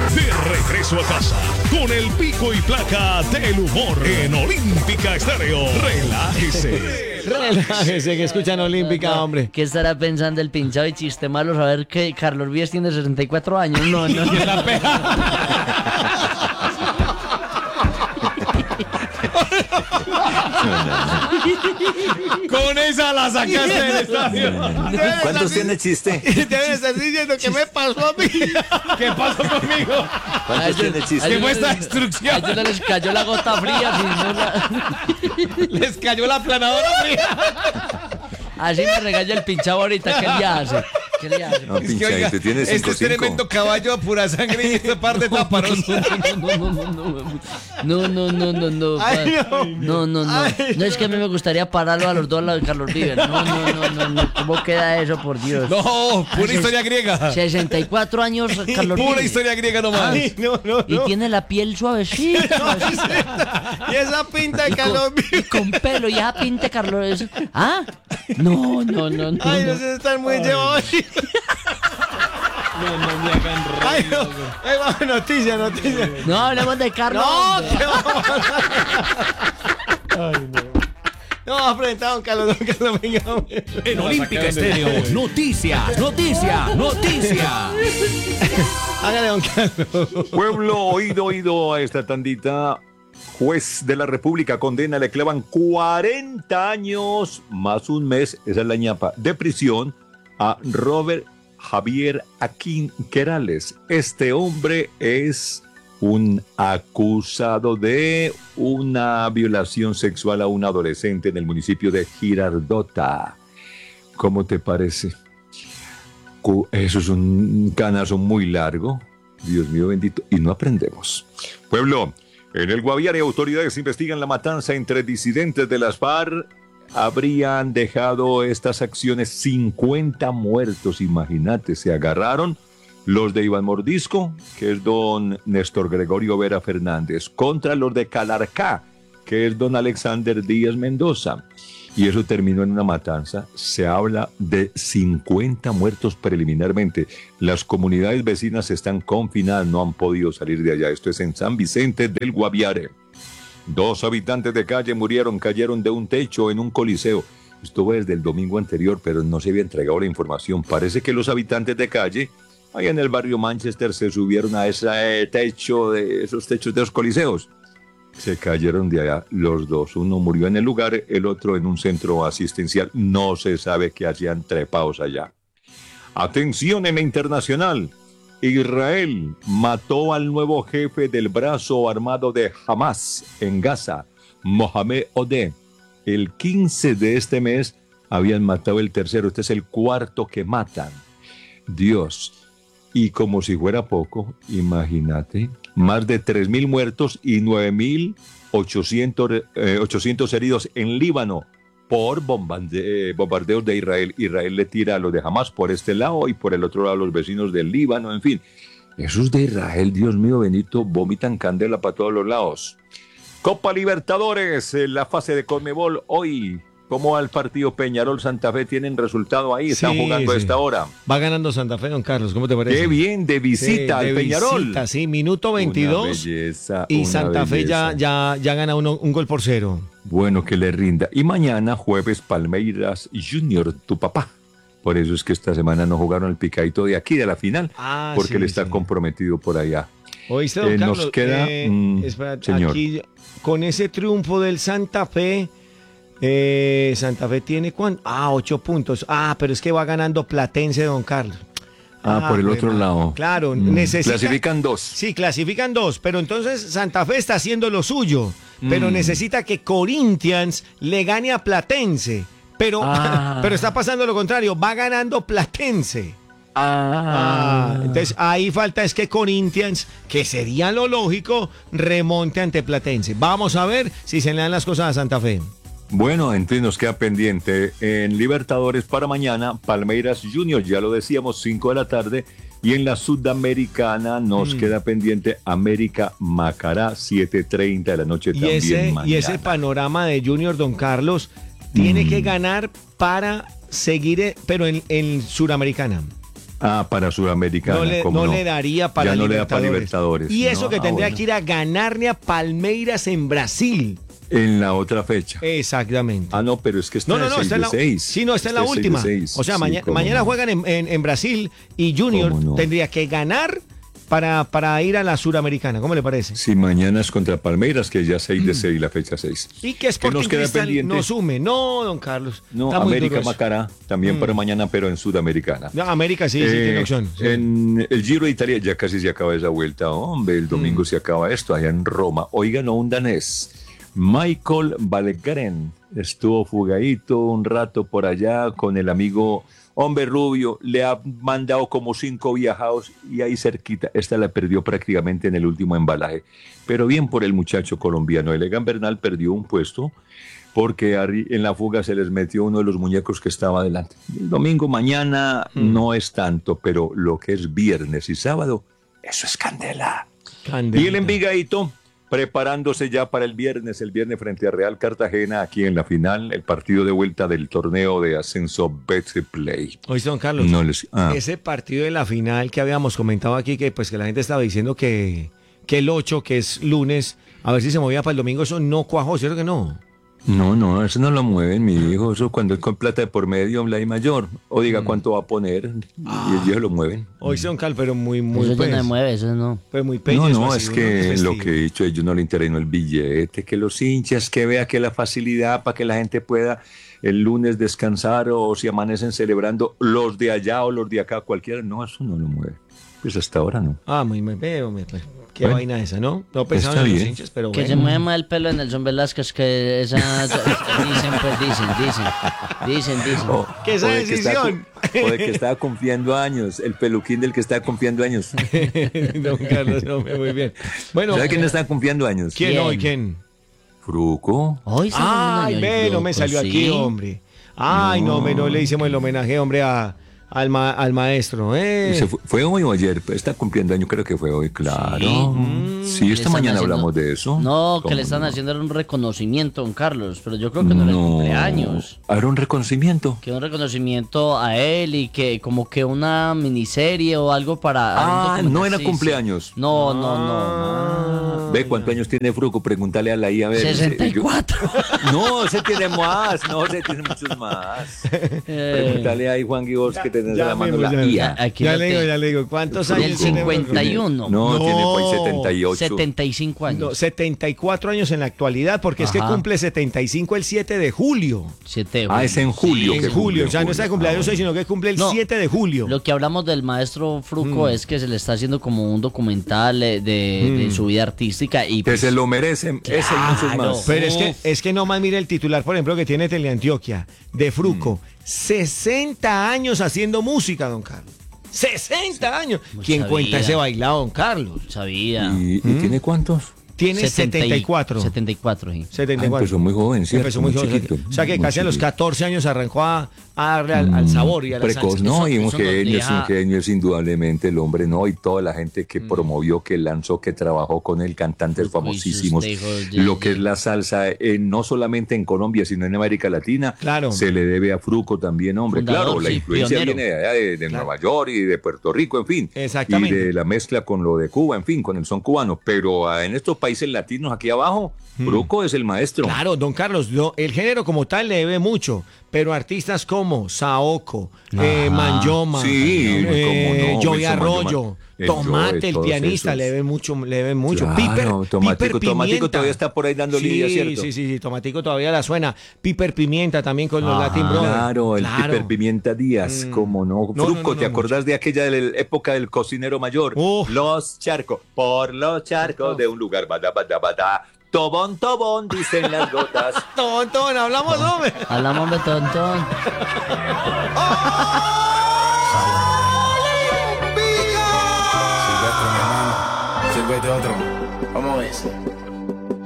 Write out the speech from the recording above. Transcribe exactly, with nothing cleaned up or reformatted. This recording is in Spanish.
De regreso a casa con el pico y placa del humor en Olímpica Estéreo. Relájese. Relájese, que escuchan Olímpica, hombre. ¿Qué estará pensando el pinchado y chiste malo saber que Carlos Vives tiene sesenta y cuatro años? No, no, no. La Con esa la sacaste del estadio. ¿Cuántos tiene el chiste? Deben estar diciendo que me pasó a mí. ¿Qué pasó conmigo? ¿Cuántos tiene el chiste? ¿Qué fue esta destrucción? A ellos no les cayó la gota fría. Si no la... Les cayó la planadora fría. Así me regaña el pinchado ahorita. ¿Qué le hace? ¿Qué le hace? No, pinchadito, tiene cinco, este es tremendo caballo a pura sangre y esta parte táparos. No, no, no, no, no, no, no, no, Ay, no. no, no, no, no, es que a mí me gustaría pararlo a los dos al lado de Carlos Vives. No, no, no, no, no, ¿cómo queda eso, por Dios? No, pura historia griega. sesenta y cuatro años, Carlos Vives. Pura historia griega nomás. Ay, no, no, y no. tiene la piel suavecita, suavecita. Y esa pinta de Carlos Vives. Y con pelo, y esa pinta de Carlos. ¿Ah? No, no, no, no. Ay, no, no se están muy llevados. No, no me hagan reír. Ay, no. Ay, vamos, noticia, noticia. No, hablemos de Carlos. No, te vamos a... Ay, no. No, vamos a presentar a don Carlos, don Carlos, venga. En Olímpica Estéreo, noticias, noticias, noticias. Hágale, don Carlos. Pueblo, oído, oído a esta tandita. Juez de la República condena, le clavan cuarenta años más un mes, esa es la ñapa, de prisión a Robert Javier Aquín Querales. Este hombre es un acusado de una violación sexual a un adolescente en el municipio de Girardota. ¿Cómo te parece? Eso es un canazo muy largo, Dios mío bendito, y no aprendemos. Pueblo, en el Guaviare autoridades investigan la matanza entre disidentes de las FARC. Habrían dejado estas acciones cincuenta muertos, imagínate, se agarraron los de Iván Mordisco, que es don Néstor Gregorio Vera Fernández, contra los de Calarcá, que es don Alexander Díaz Mendoza, y eso terminó en una matanza. Se habla de cincuenta muertos preliminarmente. Las comunidades vecinas están confinadas, no han podido salir de allá. Esto es en San Vicente del Guaviare. Dos habitantes de calle murieron, cayeron de un techo en un coliseo. Esto fue desde el domingo anterior, pero no se había entregado la información. Parece que los habitantes de calle, allá en el barrio Manchester, se subieron a ese techo, de esos techos de los coliseos. Se cayeron de allá los dos. Uno murió en el lugar, el otro en un centro asistencial. No se sabe qué hacían trepados allá. Atención en la internacional. Israel mató al nuevo jefe del brazo armado de Hamas en Gaza, Mohamed Odeh. El quince de este mes habían matado el tercero. Este es el cuarto que matan. Dios. Y como si fuera poco, imagínate, más de tres mil muertos y nueve mil ochocientos heridos en Líbano por bombardeo, bombardeos de Israel. Israel le tira a los de Hamas por este lado y por el otro lado a los vecinos del Líbano, en fin. Esos de Israel, Dios mío bendito, vomitan candela para todos los lados. Copa Libertadores, la fase de Conmebol hoy. ¿Cómo va el partido Peñarol Santa Fe? ¿Tienen resultado ahí? ¿Están sí, jugando sí. a esta hora? Va ganando Santa Fe, don Carlos, ¿cómo te parece? Qué bien, de visita sí, al de Peñarol. Visita, sí, minuto veintidós. Una belleza, y una Santa Fe ya, ya, ya gana uno, un gol por cero. Bueno, que le rinda. Y mañana, jueves, Palmeiras Junior, tu papá. Por eso es que esta semana no jugaron el picadito de aquí, de la final, ah, porque sí, él está sí. comprometido por allá. ¿Oíste, don eh, Carlos? Nos queda, eh, mm, espera, señor. Aquí, con ese triunfo del Santa Fe, eh, Santa Fe tiene ¿cuánto? Ah, ocho puntos. Ah, pero es que va ganando Platense, don Carlos. Ah, ah por el bueno, otro lado. Claro, mm. necesita... Clasifican dos. Sí, clasifican dos, pero entonces Santa Fe está haciendo lo suyo, mm. pero necesita que Corinthians le gane a Platense, pero, ah. pero está pasando lo contrario, va ganando Platense. Ah. ah. Entonces ahí falta es que Corinthians, que sería lo lógico, remonte ante Platense. Vamos a ver si se le dan las cosas a Santa Fe. Bueno, entonces nos queda pendiente en Libertadores para mañana, Palmeiras Junior, ya lo decíamos, cinco de la tarde, y en la Sudamericana nos mm. queda pendiente América Macará, siete treinta de la noche y también ese, mañana. Y ese panorama de Junior, don Carlos, tiene mm. que ganar para seguir, pero en, en Suramericana. Ah, para Sudamericana. No le, ¿cómo no no? le daría para Ya no Libertadores. le da para Libertadores. Y eso No, que ah, tendría bueno. que ir a ganarle a Palmeiras en Brasil. En la otra fecha. Exactamente. Ah, no, pero es que está No, no, de no, seis está en de la, seis. sí, no, está en la Está de última. seis de seis. O sea, Sí, maña- cómo mañana no. juegan en, en- en Brasil y Junior Cómo no. tendría que ganar para, para ir a la Suramericana. ¿Cómo le parece? Si mañana es contra Palmeiras, que ya seis de seis, la fecha seis. Y que Sporting nos queda Cristal pendiente? no sume. No, don Carlos. No, Está muy América duro eso. Macará, también para mañana, pero en Sudamericana. No, América sí, sí Eh, tiene opción. sí. En el Giro de Italia ya casi se acaba esa vuelta, hombre. El domingo se acaba esto allá en Roma. Hoy ganó un danés, Michael Valgren. Estuvo fugadito un rato por allá con el amigo hombre rubio. Le ha mandado como cinco viajados y ahí cerquita. Esta la perdió prácticamente en el último embalaje. Pero bien por el muchacho colombiano. El Egan Bernal perdió un puesto porque arri- en la fuga se les metió uno de los muñecos que estaba adelante. El domingo, mañana no es tanto, pero lo que es viernes y sábado, eso es candela. Candelita. Y el Envigadito preparándose ya para el viernes, el viernes frente a Real Cartagena, aquí en la final, el partido de vuelta del torneo de ascenso Betplay. Oye, don Carlos, No les- ah. ese partido de la final que habíamos comentado aquí, que pues que la gente estaba diciendo que, que el ocho, que es lunes, a ver si se movía para el domingo, eso no cuajó, ¿cierto que no? No, no, eso no lo mueven, mi hijo. Eso cuando es con plata de por medio, la I mayor. O Mm. diga cuánto va a poner y el viejo lo mueven. Hoy don Carlos, pero muy, muy, Eso ya pues, no me mueve, eso no. pero muy No, peñas, no, así, es uno que es lo festivo. que he dicho, a ellos no le interesa el billete, que los hinchas, que vea que la facilidad para que la gente pueda el lunes descansar o si amanecen celebrando los de allá o los de acá, cualquiera, no, eso no lo mueve. Pues hasta ahora no. Ah, muy, muy, veo, muy, pues, qué Bueno, vaina esa, ¿no? No pensaba está en los bien. hinchas, pero Que bueno. se mueve más el pelo de Nelson Velázquez, que esa... dicen, pues dicen, dicen. Dicen, dicen. O, Que esa o de que está decisión. cu- o de que estaba cumpliendo años, el peluquín del que está cumpliendo años. Don Carlos, no, muy bien. Bueno, ¿Sabe quién está cumpliendo años? ¿quién ¿Quién? hoy? ¿Quién? Fruco. Hoy se Ay, me ve, no me salió aquí, hombre. Ay, no, me no le hicimos el homenaje, hombre, a, al, ma- al maestro, ¿eh? ¿Se fue, fue hoy o ayer? Pues está cumpliendo años, creo que fue hoy, claro. Sí, Le esta están mañana haciendo- hablamos de eso. No, que ¿Cómo le están no? haciendo un reconocimiento, don Carlos, pero yo creo que no, era el cumpleaños. ¿Era un reconocimiento? Que un reconocimiento a él y que como que una miniserie o algo para... Ah, un documental. no era Sí, cumpleaños. sí. No, no, no. Ve cuántos años tiene Fruco, pregúntale a la I A. A ver, sesenta y yo- cuatro. No, se tiene más, no, se tiene muchos más. Pregúntale ahí, Juan Guibos, que tenés ya a la mano mismo, la ya. I A. Aquí ya lo le digo, tengo. ya le digo. ¿Cuántos Del años tiene? cincuenta y uno. No, No. tiene pues setenta y ocho. setenta y cinco años. No, setenta y cuatro años en la actualidad, porque es que Ajá. cumple setenta y cinco el siete de julio. Siete de Ah, es en julio. En que julio, cumple, o sea, no está de julio. cumpleaños Ah, hoy, sino que cumple el No. siete de julio. Lo que hablamos del maestro Fruco Mm. es que se le está haciendo como un documental eh, de, de su vida artística y Que pues, se lo merecen, ese y muchos Claro. más. Pero es que, Uf. es que nomás mire el titular, por ejemplo, que tiene Teleantioquia, de Fruco. sesenta años haciendo música, don Carlos. sesenta años. Mucha ¿Quién cuenta vida. ese bailado, don Carlos? sabía. ¿Y, y tiene cuántos? Tiene setenta setenta y cuatro. setenta y cuatro, sí. setenta y Ah, cuatro. empezó muy joven, ¿cierto? Empezó muy Muy joven. chiquito, O sea que muy casi a los chiquito. catorce años arrancó a, a darle al, al sabor y a la Precoz, salsa. ¿no? Eso- Y un eso nos genio, es un deja- genio, es indudablemente el hombre, ¿no? Y toda la gente que promovió, que lanzó, que trabajó con él, cantantes Fruco y sus famosísimos. hijos de- Lo que es la salsa, eh, no solamente en Colombia, sino en América Latina, Claro. se le debe a Fruco también, hombre. Fundador, claro, la sí, influencia pionero. viene de allá, de, de Claro. Nueva York y de Puerto Rico, en fin. Exactamente. Y de la mezcla con lo de Cuba, en fin, con el son cubano. Pero ah, en estos países latinos, aquí abajo, Fruco es el maestro. Claro, don Carlos, lo- el género como tal le debe mucho, pero artistas como Saoko, eh, Ajá. Manjoma, Sí, eh, cómo no, Joey Wilson Arroyo, Manjoma, el Tomate, Joey, el todos pianista, esos. le deben mucho, le deben mucho. Claro, Piper, Tomatico, Piper Tomatico Pimienta. todavía está por ahí dando sí, lidia, ¿cierto? Sí, sí, sí, Tomatico todavía la suena. Piper Pimienta también con los Latin Brothers. Claro, el Claro. Piper Pimienta Díaz, Mm. como no. No, Fruco, no, no, ¿te no, acordás de aquella de la época del cocinero mayor? Uf. Los charcos, por los charcos de un lugar, bada, bada, bada. Tobón, tobón, dicen las gotas. Tontón, hablamos, hombre. Hablamos de tontón. Silvestre, mi hermano. Silvestre otro. Vamos a ver.